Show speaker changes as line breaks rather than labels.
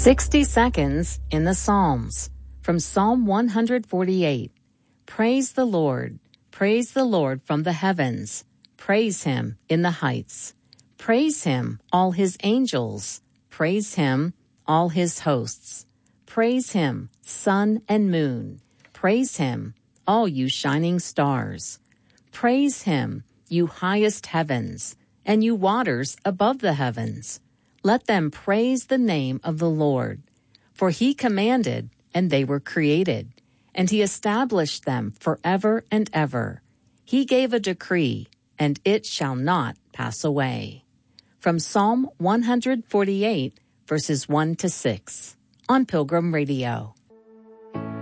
60 Seconds in the Psalms from Psalm 148. Praise the Lord. Praise the Lord from the heavens. Praise him in the heights. Praise him, all his angels. Praise him, all his hosts. Praise him, sun and moon. Praise him, all you shining stars. Praise him, you highest heavens, and you waters above the heavens. Let them praise the name of the Lord. For he commanded, and they were created, and he established them forever and ever. He gave a decree, and it shall not pass away. From Psalm 148, verses 1 to 6, on Pilgrim Radio.